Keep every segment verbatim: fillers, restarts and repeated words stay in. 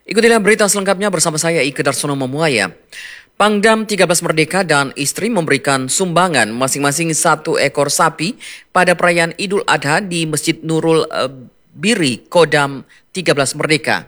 Ikutilah berita selengkapnya bersama saya Ike Darsono Memuaya. Pangdam tiga belas Merdeka dan istri memberikan sumbangan masing-masing satu ekor sapi pada perayaan Idul Adha di Masjid Nurul uh, Biri, Kodam tiga belas Merdeka.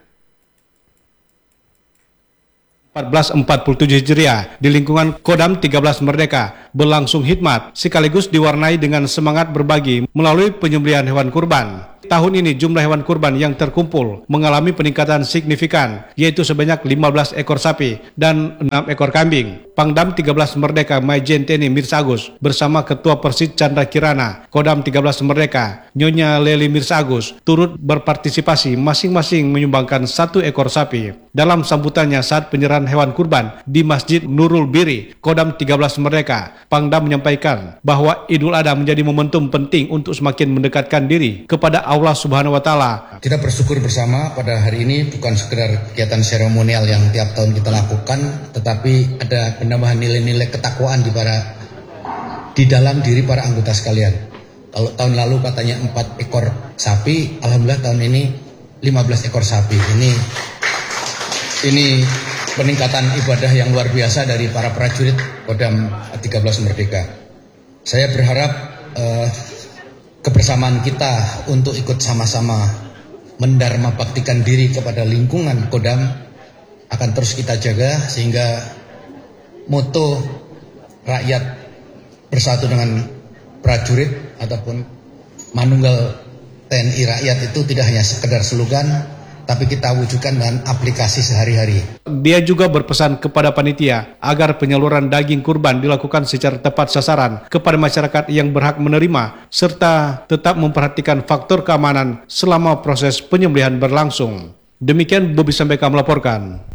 empat belas empat puluh tujuh Hijriah di lingkungan Kodam tiga belas Merdeka berlangsung hikmat sekaligus diwarnai dengan semangat berbagi melalui penyembelihan hewan kurban. Tahun ini jumlah hewan kurban yang terkumpul mengalami peningkatan signifikan, yaitu sebanyak lima belas ekor sapi dan enam ekor kambing. Pangdam tiga belas Merdeka Maijen Teni Mirsa Agus bersama Ketua Persid Chandra Kirana Kodam tiga belas Merdeka Nyonya Leli Mirsa Agus turut berpartisipasi masing-masing menyumbangkan satu ekor sapi. Dalam sambutannya saat penyerahan hewan kurban di Masjid Nurul Biri Kodam tiga belas Merdeka, Pangdam menyampaikan bahwa Idul Adha menjadi momentum penting untuk semakin mendekatkan diri kepada Allah Subhanahu wa Ta'ala. Kita bersyukur bersama pada hari ini bukan sekedar kegiatan seremonial yang tiap tahun kita lakukan, tetapi ada penambahan nilai-nilai ketakwaan di para di dalam diri para anggota sekalian. Kalau tahun lalu katanya empat ekor sapi, alhamdulillah tahun ini lima belas ekor sapi. Ini ini peningkatan ibadah yang luar biasa dari para prajurit Kodam tiga belas Merdeka. Saya berharap uh, kebersamaan kita untuk ikut sama-sama mendharma baktikan diri kepada lingkungan Kodam akan terus kita jaga sehingga moto rakyat bersatu dengan prajurit ataupun manunggal T N I rakyat itu tidak hanya sekedar slogan, tapi kita wujudkan dengan aplikasi sehari-hari. Dia juga berpesan kepada panitia agar penyaluran daging kurban dilakukan secara tepat sasaran kepada masyarakat yang berhak menerima, serta tetap memperhatikan faktor keamanan selama proses penyembelihan berlangsung. Demikian Bobi Sambeka melaporkan.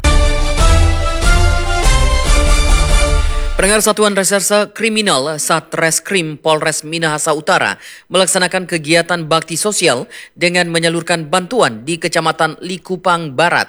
Pendengar Satuan Reserse Kriminal Satreskrim Polres Minahasa Utara melaksanakan kegiatan bakti sosial dengan menyalurkan bantuan di Kecamatan Likupang Barat.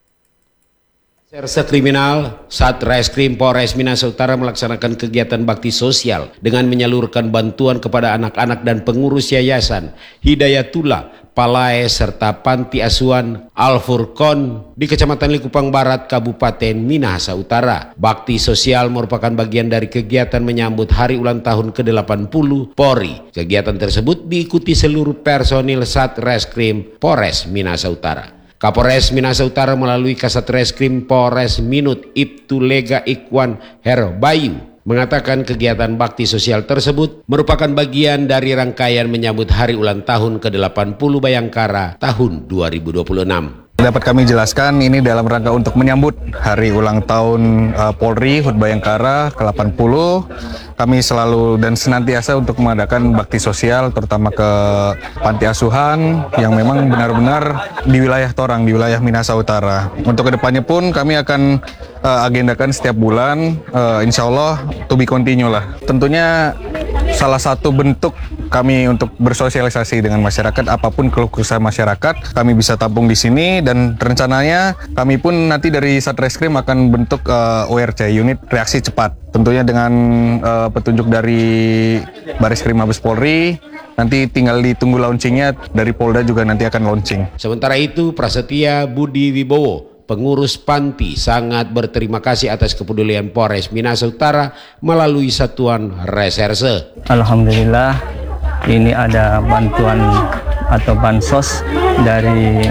Reserse Kriminal Satreskrim Polres Minahasa Utara melaksanakan kegiatan bakti sosial dengan menyalurkan bantuan kepada anak-anak dan pengurus yayasan Hidayatullah Palae serta Panti Asuhan Al Furqon di Kecamatan Likupang Barat, Kabupaten Minahasa Utara. Bakti sosial merupakan bagian dari kegiatan menyambut hari ulang tahun ke delapan puluh Polri. Kegiatan tersebut diikuti seluruh personil Satreskrim Polres Minahasa Utara. Kapolres Minahasa Utara melalui Kasatreskrim Polres Minut Ibtu Lega Ikwan Herbayu mengatakan kegiatan bakti sosial tersebut merupakan bagian dari rangkaian menyambut hari ulang tahun ke delapan puluh Bayangkara tahun dua ribu dua puluh enam. Dapat kami jelaskan ini dalam rangka untuk menyambut hari ulang tahun uh, Polri H U T Bayangkara ke delapan puluh. Kami selalu dan senantiasa untuk mengadakan bakti sosial terutama ke panti asuhan yang memang benar-benar di wilayah Torang, di wilayah Minahasa Utara. Untuk kedepannya pun kami akan uh, agendakan setiap bulan, uh, insya Allah to be continue lah. Tentunya salah satu bentuk kami untuk bersosialisasi dengan masyarakat, apapun keluh kesah masyarakat, kami bisa tampung di sini dan rencananya kami pun nanti dari Satreskrim akan bentuk uh, O R C, unit reaksi cepat. Tentunya dengan uh, petunjuk dari Bariskrim Mabes Polri, nanti tinggal ditunggu launchingnya dari Polda juga nanti akan launching. Sementara itu, Prasetya Budi Wibowo, pengurus Panti, sangat berterima kasih atas kepedulian Polres Minahasa Utara melalui Satuan Reserse. Alhamdulillah, ini ada bantuan atau bansos dari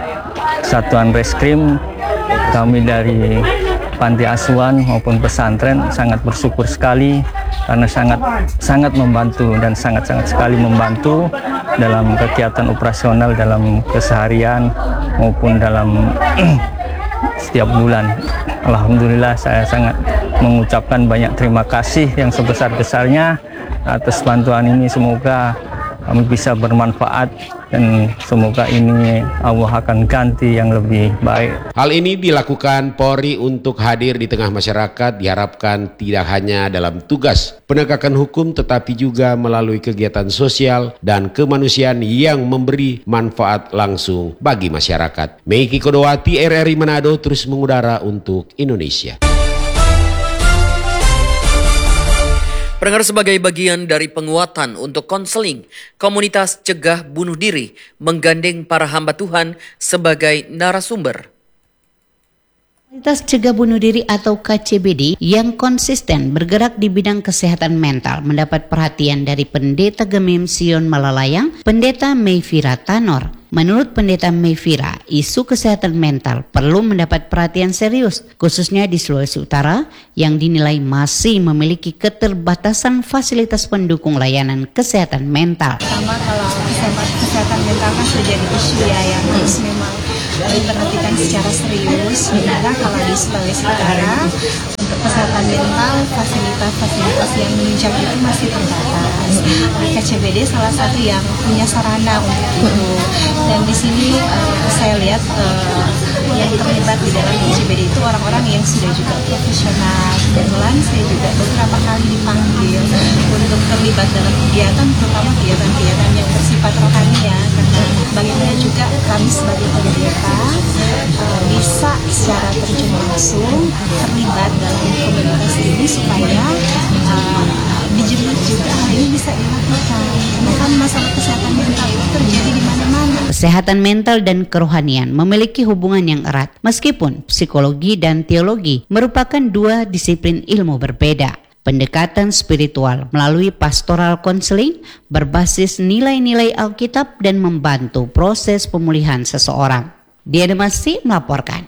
Satuan Reskrim. Kami dari Panti Asuhan maupun pesantren sangat bersyukur sekali karena sangat sangat membantu dan sangat-sangat sekali membantu dalam kegiatan operasional dalam keseharian maupun dalam setiap bulan. Alhamdulillah, saya sangat mengucapkan banyak terima kasih yang sebesar-besarnya atas bantuan ini. Semoga kami bisa bermanfaat dan semoga ini Allah akan ganti yang lebih baik. Hal ini dilakukan Polri untuk hadir di tengah masyarakat, diharapkan tidak hanya dalam tugas penegakan hukum tetapi juga melalui kegiatan sosial dan kemanusiaan yang memberi manfaat langsung bagi masyarakat. Meiki Kodowati, R R I Manado, terus mengudara untuk Indonesia. Pendengar, sebagai bagian dari penguatan untuk konseling, komunitas cegah bunuh diri menggandeng para hamba Tuhan sebagai narasumber. Komunitas Cegah Bunuh Diri atau K C B D yang konsisten bergerak di bidang kesehatan mental mendapat perhatian dari Pendeta Gemim Sion Malalayang, Pendeta Mayfira Tanor. Menurut Pendeta Mayfira, isu kesehatan mental perlu mendapat perhatian serius, khususnya di Sulawesi Utara yang dinilai masih memiliki keterbatasan fasilitas pendukung layanan kesehatan mental. Pertama, kalau kesehatan mental kan sudah jadi isu ya yang harus memang diperhatikan secara serius. Sementara kalau di Sulawesi Utara untuk kesehatan mental fasilitas-fasilitas yang menunjang itu masih terbatas. K C B D salah satu yang punya sarana untuk itu. Dan di sini uh, saya lihat uh, yang terlibat di dalam K C B D itu orang-orang yang sudah juga profesional. Kebetulan saya juga beberapa kali dipanggil untuk terlibat dalam kegiatan, terutama kegiatan-kegiatan yang bersifat rohani ya. Karena bagaimana juga kami sebagai pendeta uh, bisa secara terjun langsung terlibat dalam komunitas ini supaya uh, dijemput juga hal ini bisa dilakukan. Karena kan masalah kesehatan mental itu terjadi di mana-mana. Kesehatan mental dan kerohanian memiliki hubungan yang erat, meskipun psikologi dan teologi merupakan dua disiplin ilmu berbeda. Pendekatan spiritual melalui pastoral konseling berbasis nilai-nilai Alkitab dan membantu proses pemulihan seseorang. Diana Masih melaporkan.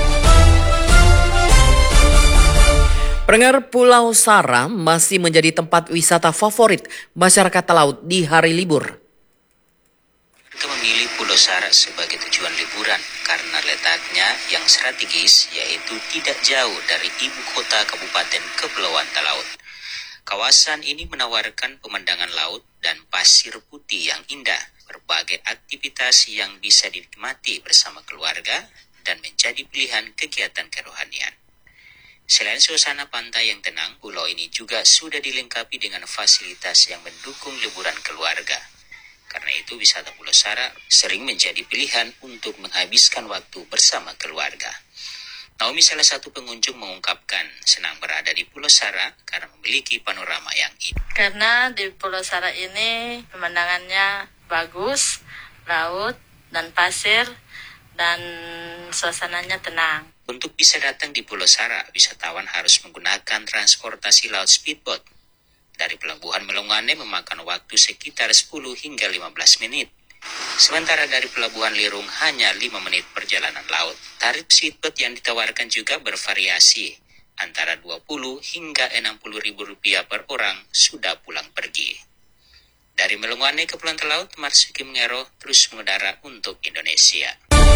Pendengar, Pulau Sara masih menjadi tempat wisata favorit masyarakat laut di hari libur. Kita memilih Pulau Sara sebagai tujuan liburan karena letaknya yang strategis, yaitu tidak jauh dari ibu kota Kabupaten Kepulauan Talaut. Kawasan ini menawarkan pemandangan laut dan pasir putih yang indah, berbagai aktivitas yang bisa dinikmati bersama keluarga dan menjadi pilihan kegiatan kerohanian. Selain suasana pantai yang tenang, pulau ini juga sudah dilengkapi dengan fasilitas yang mendukung liburan keluarga. Karena itu, wisata Pulau Sara sering menjadi pilihan untuk menghabiskan waktu bersama keluarga. Naomi, salah satu pengunjung, mengungkapkan senang berada di Pulau Sara karena memiliki panorama yang indah. Karena di Pulau Sara ini pemandangannya bagus, laut dan pasir, dan suasananya tenang. Untuk bisa datang di Pulau Sara, wisatawan harus menggunakan transportasi laut speedboat. Dari Pelabuhan Melongane memakan waktu sekitar sepuluh hingga lima belas menit. Sementara dari Pelabuhan Lirung hanya lima menit perjalanan laut. Tarif speedboat yang ditawarkan juga bervariasi, antara dua puluh hingga enam puluh ribu rupiah per orang sudah pulang pergi. Dari Melongane ke Kepulauan Talaut, Marsuki Mengero terus mengudara untuk Indonesia.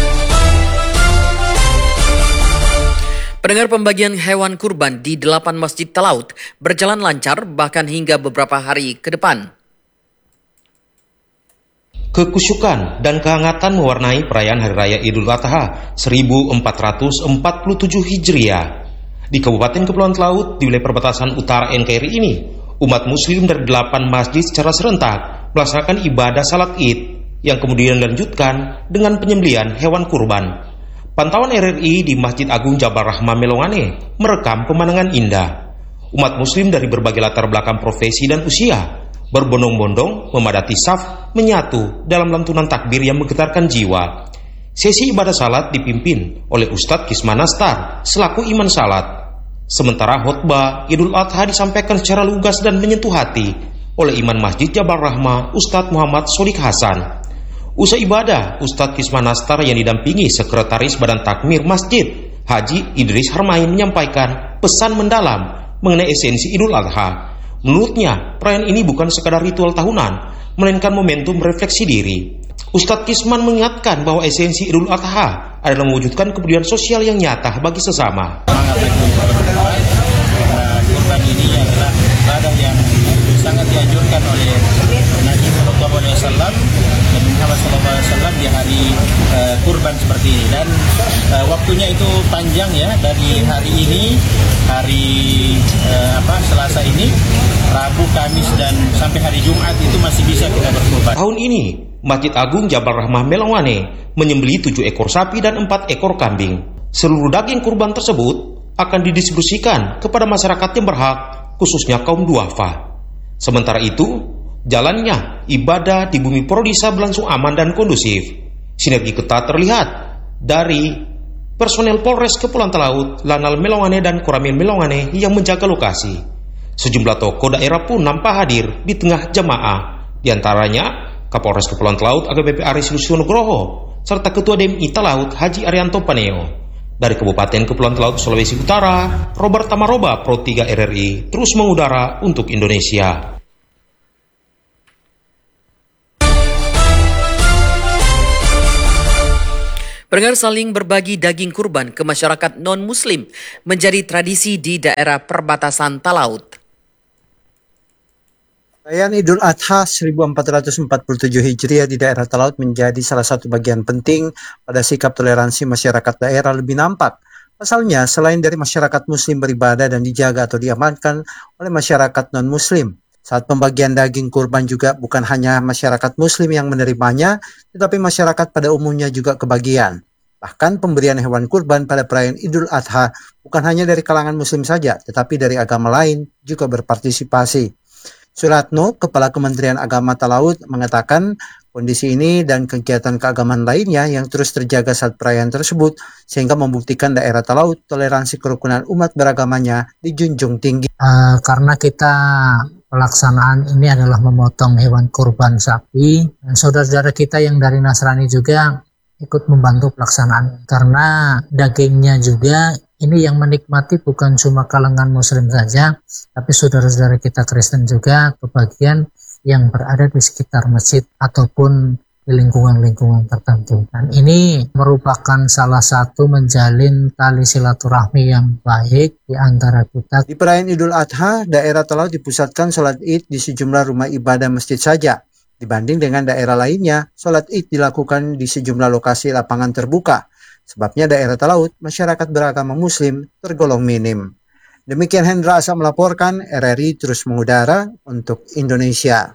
Pendengar, pembagian hewan kurban di delapan masjid Talaut berjalan lancar bahkan hingga beberapa hari ke depan. Kekusyukan dan kehangatan mewarnai perayaan Hari Raya Idul Adha seribu empat ratus empat puluh tujuh Hijriah. Di Kabupaten Kepulauan Talaut, di wilayah perbatasan utara N K R I ini, umat muslim dari delapan masjid secara serentak melaksanakan ibadah salat Id yang kemudian dilanjutkan dengan penyembelihan hewan kurban. Pantauan R R I di Masjid Agung Jabal Rahmah Melongane merekam pemandangan indah. Umat muslim dari berbagai latar belakang profesi dan usia berbondong-bondong memadati saf menyatu dalam lantunan takbir yang menggetarkan jiwa. Sesi ibadah salat dipimpin oleh Ustadz Kisman Nastar selaku imam salat. Sementara khotbah Idul Adha disampaikan secara lugas dan menyentuh hati oleh Imam Masjid Jabal Rahmah Ustadz Muhammad Sodik Hasan. Usai ibadah, Ustadz Kisman Nastar yang didampingi Sekretaris Badan Takmir Masjid, Haji Idris Harmain, menyampaikan pesan mendalam mengenai esensi Idul Adha. Menurutnya, perayaan ini bukan sekadar ritual tahunan, melainkan momentum refleksi diri. Ustadz Kisman mengingatkan bahwa esensi Idul Adha adalah mewujudkan kepedulian sosial yang nyata bagi sesama. Kurban ini adalah ibadah yang sangat dianjurkan oleh Nabi Sallallahu Alaihi Wasallam dan Muhammad Sallallahu Alaihi Wasallam di hari uh, kurban seperti ini, dan uh, waktunya itu panjang ya, dari hari ini, hari uh, apa Selasa ini, Rabu, Kamis dan sampai hari Jumat itu masih bisa kita berkurban. Tahun ini Masjid Agung Jabal Rahmah Melongane menyembelih tujuh ekor sapi dan empat ekor kambing. Seluruh daging kurban tersebut akan didistribusikan kepada masyarakat yang berhak, khususnya kaum duafa. Sementara itu, jalannya ibadah di bumi Prodisa berlangsung aman dan kondusif. Sinergi ketat terlihat dari personel Polres Kepulauan Talaut, Lanal Melongane dan Koramil Melongane yang menjaga lokasi. Sejumlah tokoh daerah pun nampak hadir di tengah jemaah, di antaranya Kapolres Kepulauan Talaut A K B P Aris Lucio Nugroho, serta Ketua D M I Talaut Haji Arianto Paneo. Dari Kabupaten Kepulauan Talaut, Sulawesi Utara, Robert Tamaroba, Pro tiga R R I, terus mengudara untuk Indonesia. Pendengar, saling berbagi daging kurban ke masyarakat non-muslim menjadi tradisi di daerah perbatasan Talaut. Perayaan Idul Adha seribu empat ratus empat puluh tujuh Hijriah di daerah Talaut menjadi salah satu bagian penting pada sikap toleransi masyarakat daerah lebih nampak. Pasalnya, selain dari masyarakat muslim beribadah dan dijaga atau diamankan oleh masyarakat non-muslim, saat pembagian daging kurban juga bukan hanya masyarakat muslim yang menerimanya, tetapi masyarakat pada umumnya juga kebagian. Bahkan pemberian hewan kurban pada perayaan Idul Adha bukan hanya dari kalangan muslim saja, tetapi dari agama lain juga berpartisipasi. Suratno, Kepala Kementerian Agama Talaut, mengatakan kondisi ini dan kegiatan keagamaan lainnya yang terus terjaga saat perayaan tersebut, sehingga membuktikan daerah Talaut toleransi kerukunan umat beragamanya dijunjung tinggi. Uh, karena kita pelaksanaan ini adalah memotong hewan kurban sapi, dan saudara-saudara kita yang dari Nasrani juga ikut membantu pelaksanaan, karena dagingnya juga ini yang menikmati bukan cuma kalangan muslim saja, tapi saudara-saudara kita Kristen juga kebagian yang berada di sekitar masjid ataupun di lingkungan-lingkungan tertentu. Dan ini merupakan salah satu menjalin tali silaturahmi yang baik di antara kita. Di perayaan Idul Adha, daerah Talaut dipusatkan sholat Id di sejumlah rumah ibadah masjid saja. Dibanding dengan daerah lainnya, sholat Id dilakukan di sejumlah lokasi lapangan terbuka. Sebabnya daerah Talaut, masyarakat beragama muslim tergolong minim. Demikian Hendra Asa melaporkan, R R I terus mengudara untuk Indonesia.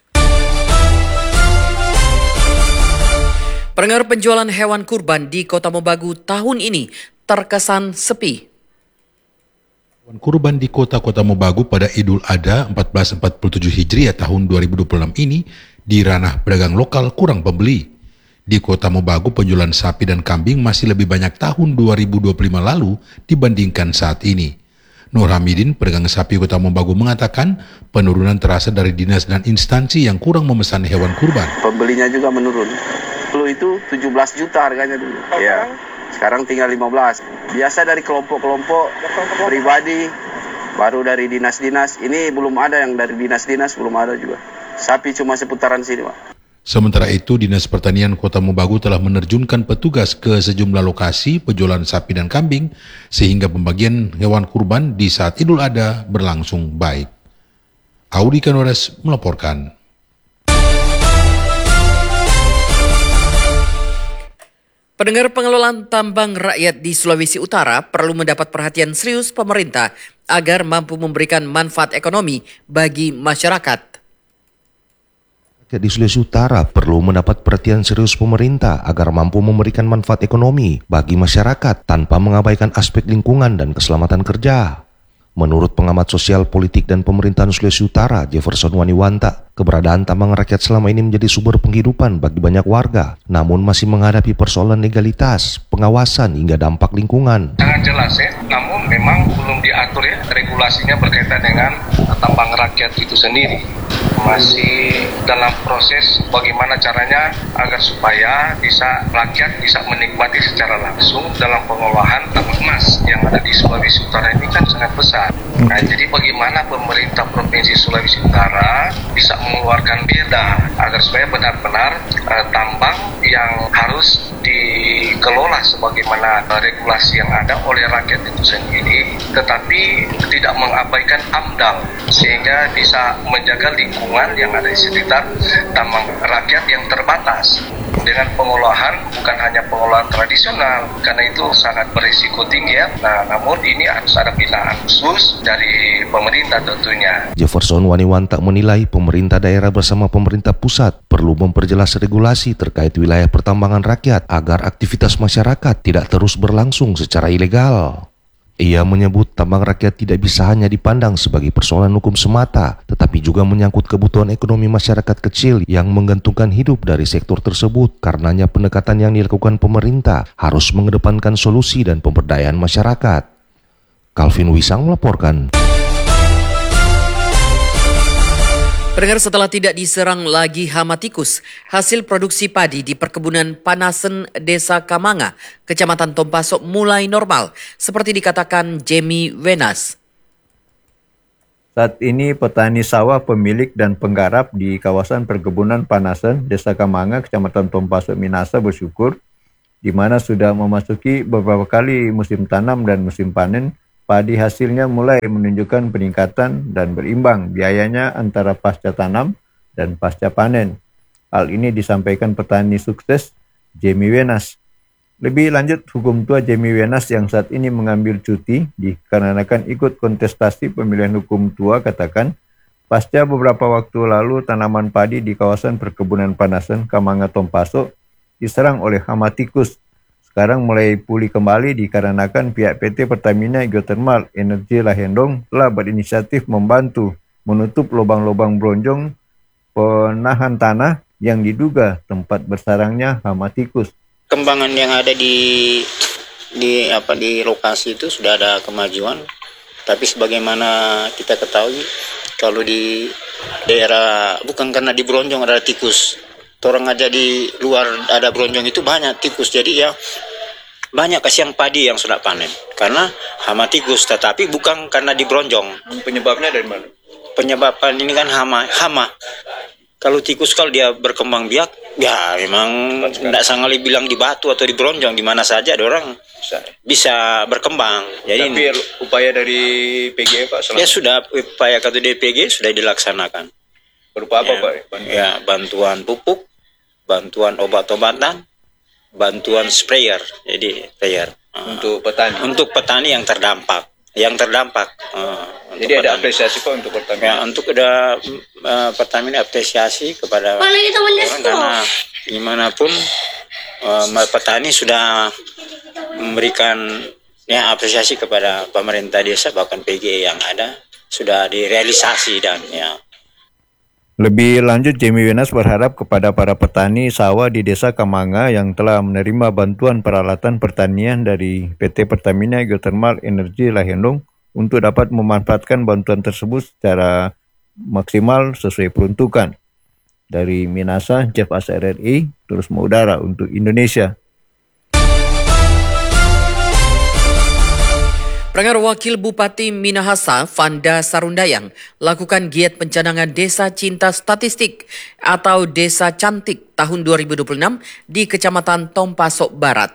Pendengar, penjualan hewan kurban di Kota Mobagu tahun ini terkesan sepi. Hewan kurban di kota-kota Mobagu pada Idul Adha seribu empat ratus empat puluh tujuh Hijriah tahun dua ribu dua puluh enam ini di ranah pedagang lokal kurang pembeli. Di Kota Mobagu, penjualan sapi dan kambing masih lebih banyak tahun dua ribu dua puluh lima lalu dibandingkan saat ini. Nur Hamidin, pedagang sapi Kota Mobagu, mengatakan penurunan terasa dari dinas dan instansi yang kurang memesan hewan kurban. Pembelinya juga menurun. Dulu itu tujuh belas juta harganya dulu. Ya, sekarang tinggal lima belas. Biasa dari kelompok-kelompok pribadi, baru dari dinas-dinas. Ini belum ada yang dari dinas-dinas, belum ada juga. Sapi cuma seputaran sini, Pak. Sementara itu, Dinas Pertanian Kota Mobagu telah menerjunkan petugas ke sejumlah lokasi penjualan sapi dan kambing sehingga pembagian hewan kurban di saat Idul Adha berlangsung baik. Audi Kanores melaporkan. Pendengar, pengelolaan tambang rakyat di Sulawesi Utara perlu mendapat perhatian serius pemerintah agar mampu memberikan manfaat ekonomi bagi masyarakat. Di Sulawesi Utara perlu mendapat perhatian serius pemerintah agar mampu memberikan manfaat ekonomi bagi masyarakat tanpa mengabaikan aspek lingkungan dan keselamatan kerja. Menurut pengamat sosial politik dan pemerintahan Sulawesi Utara, Jefferson Waniwanta, keberadaan tambang rakyat selama ini menjadi sumber penghidupan bagi banyak warga, namun masih menghadapi persoalan legalitas, pengawasan hingga dampak lingkungan. Sangat jelas ya, namun memang belum diatur ya regulasinya berkaitan dengan tambang rakyat itu sendiri. Masih dalam proses bagaimana caranya agar supaya bisa rakyat bisa menikmati secara langsung dalam pengolahan tambang emas yang ada di Sulawesi Utara ini kan sangat besar. Nah, jadi bagaimana pemerintah Provinsi Sulawesi Utara bisa mengeluarkan beda agar supaya benar-benar uh, tambang yang harus dikelola sebagaimana uh, regulasi yang ada oleh rakyat itu sendiri, tetapi tidak mengabaikan AMDAL sehingga bisa menjaga lingkungan yang ada di sekitar tambang rakyat yang terbatas. Dengan pengolahan bukan hanya pengolahan tradisional, karena itu sangat berisiko tinggi ya. Nah, namun ini harus ada binaan khusus dari pemerintah tentunya. Jefferson Waniwanta menilai pemerintah daerah bersama pemerintah pusat perlu memperjelas regulasi terkait wilayah pertambangan rakyat agar aktivitas masyarakat tidak terus berlangsung secara ilegal. Ia menyebut tambang rakyat tidak bisa hanya dipandang sebagai persoalan hukum semata, tetapi juga menyangkut kebutuhan ekonomi masyarakat kecil yang menggantungkan hidup dari sektor tersebut. Karenanya pendekatan yang dilakukan pemerintah harus mengedepankan solusi dan pemberdayaan masyarakat. Calvin Wisang melaporkan. Pendengar, setelah tidak diserang lagi hama tikus, hasil produksi padi di perkebunan Panasen, Desa Kamanga, Kecamatan Tompasok mulai normal, seperti dikatakan Jamie Wenas. Saat ini petani sawah, pemilik dan penggarap di kawasan perkebunan Panasen, Desa Kamanga, Kecamatan Tompasok, Minahasa bersyukur, di mana sudah memasuki beberapa kali musim tanam dan musim panen. Padi hasilnya mulai menunjukkan peningkatan dan berimbang biayanya antara pasca tanam dan pasca panen. Hal ini disampaikan petani sukses Jamie Wenas. Lebih lanjut, hukum tua Jamie Wenas yang saat ini mengambil cuti dikarenakan ikut kontestasi pemilihan hukum tua katakan, pasca beberapa waktu lalu tanaman padi di kawasan perkebunan Panasen, Kamanga, Tompasok diserang oleh hama tikus. Sekarang mulai pulih kembali dikarenakan pihak P T Pertamina Geothermal Energi Lahendong telah berinisiatif membantu menutup lubang-lubang bronjong penahan tanah yang diduga tempat bersarangnya hama tikus. Kembangan yang ada di di apa di lokasi itu sudah ada kemajuan, tapi sebagaimana kita ketahui kalau di daerah bukan karena di bronjong ada tikus. Orang aja di luar ada bronjong itu banyak tikus, jadi ya banyak kasihan padi yang sudah panen karena hama tikus, tetapi bukan karena di bronjong. Penyebabnya dari mana? Penyebabnya ini kan hama, hama. Kalau tikus kalau dia berkembang biak, ya memang tidak sangat bilang di batu atau di bronjong, di mana saja ada orang bisa, bisa berkembang. Jadi tapi ini, upaya dari P G Pak selama? Ya sudah, upaya kata D P G sudah dilaksanakan. Berupa apa ya, Pak? Bantuan? Ya bantuan pupuk, bantuan obat-obatan, bantuan sprayer, jadi sprayer untuk petani. Untuk petani yang terdampak, yang terdampak. Uh, jadi ada petani. Apresiasi Pak untuk Pertamina. Ya, untuk ada uh, Pertamina apresiasi kepada orang karena gimana pun uh, petani sudah memberikan ya apresiasi kepada pemerintah desa, bahkan P G yang ada sudah direalisasi dan ya. Lebih lanjut, Jamie Wenas berharap kepada para petani sawah di Desa Kamanga yang telah menerima bantuan peralatan pertanian dari P T Pertamina Geothermal Energi Lahendong untuk dapat memanfaatkan bantuan tersebut secara maksimal sesuai peruntukan. Dari Minahasa, Jeff Asa R R I, terus mengudara untuk Indonesia. Pendengar, Wakil Bupati Minahasa, Vanda Sarundayang, lakukan giat pencanangan Desa Cinta Statistik atau Desa Cantik tahun dua ribu dua puluh enam di Kecamatan Tompasok Barat.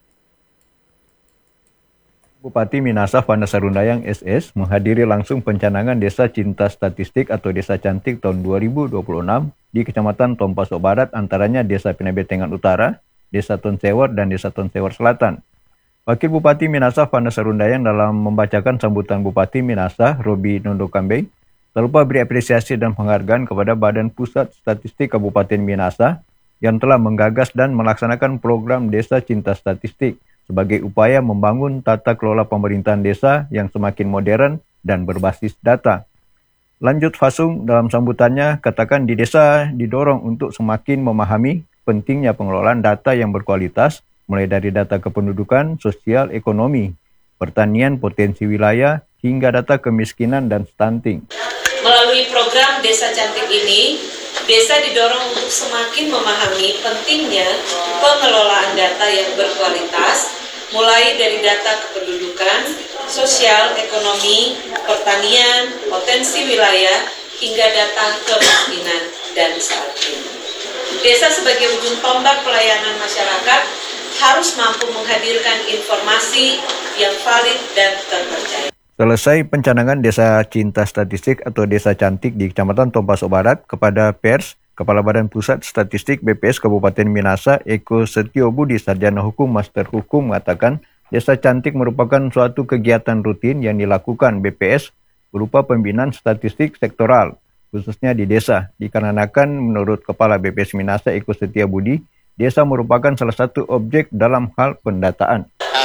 Bupati Minahasa Vanda Sarundayang S S menghadiri langsung pencanangan Desa Cinta Statistik atau Desa Cantik tahun dua ribu dua puluh enam di Kecamatan Tompasok Barat, antaranya Desa Pinabetengan Utara, Desa Tonsewar, dan Desa Tonsewar Selatan. Wakil Bupati Minahasa Vanda Sarundayang dalam membacakan sambutan Bupati Minahasa Robi Nondokambe tak lupa beri apresiasi dan penghargaan kepada Badan Pusat Statistik Kabupaten Minahasa yang telah menggagas dan melaksanakan program Desa Cinta Statistik sebagai upaya membangun tata kelola pemerintahan desa yang semakin modern dan berbasis data. Lanjut Fasung dalam sambutannya katakan di desa didorong untuk semakin memahami pentingnya pengelolaan data yang berkualitas, mulai dari data kependudukan, sosial, ekonomi, pertanian, potensi wilayah, hingga data kemiskinan dan stunting. Melalui program Desa Cantik ini, desa didorong untuk semakin memahami pentingnya pengelolaan data yang berkualitas, mulai dari data kependudukan, sosial, ekonomi, pertanian, potensi wilayah, hingga data kemiskinan dan stunting. Desa sebagai ujung tombak pelayanan masyarakat harus mampu menghadirkan informasi yang valid dan terpercaya. Selesai pencanangan Desa Cinta Statistik atau Desa Cantik di Kecamatan Tompasok Barat, kepada pers, Kepala Badan Pusat Statistik B P S Kabupaten Minahasa, Eko Setio Budi, Sarjana Hukum, Master Hukum, mengatakan Desa Cantik merupakan suatu kegiatan rutin yang dilakukan B P S berupa pembinaan statistik sektoral, khususnya di desa, dikarenakan menurut Kepala B P S Minahasa Eko Setio Budi, desa merupakan salah satu objek dalam hal pendataan.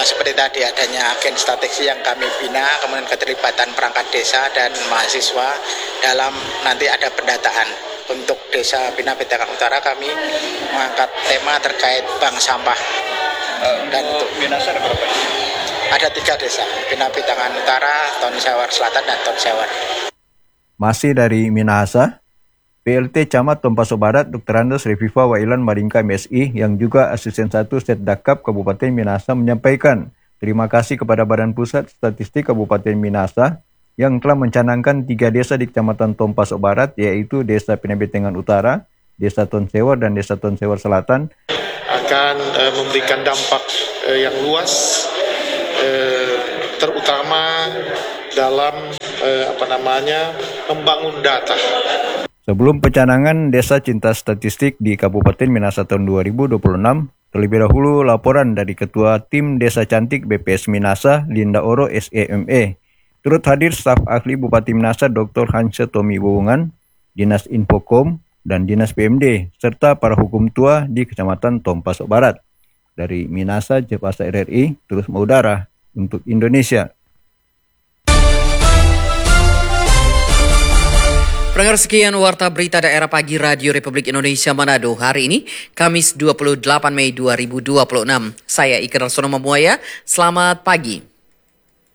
uh, seperti tadi adanya agen strategis yang kami bina, kemudian keterlibatan perangkat desa dan mahasiswa dalam nanti ada pendataan. Untuk Desa Bina Betangan Utara kami mengangkat tema terkait bank sampah. Uh, dan untuk Minasa ada berapa? Ada tiga desa, Bina Betangan Utara, Tonsewar Selatan, dan Tonsewar. Masih dari Minahasa, P L T Camat Tompaso Barat, Doktor Andes Reviva Wailan Maringka M S I yang juga Asisten satu Setdakap Kabupaten Minahasa menyampaikan terima kasih kepada Badan Pusat Statistik Kabupaten Minahasa yang telah mencanangkan tiga desa di Kecamatan Tompaso Barat, yaitu Desa Pinabetengan Utara, Desa Tonsewar, dan Desa Tonsewar Selatan. Akan uh, memberikan dampak uh, yang luas, uh, terutama dalam uh, apa namanya membangun data. Sebelum pencanangan Desa Cinta Statistik di Kabupaten Minahasa tahun dua ribu dua puluh enam, terlebih dahulu laporan dari Ketua Tim Desa Cantik B P S Minahasa, Linda Oro S E M E. Turut hadir staf ahli Bupati Minahasa Doktor Hanse Tommy Wowungan, Dinas Infokom, dan Dinas P M D, serta para hukum tua di Kecamatan Tompaso Barat. Dari Minahasa, Jepasa R R I, terus mengudara untuk Indonesia. Pendengar, sekian Warta Berita Daerah Pagi Radio Republik Indonesia Manado hari ini, Kamis dua puluh delapan Mei dua ribu dua puluh enam. Saya Ike Darsono Mamuaya, selamat pagi.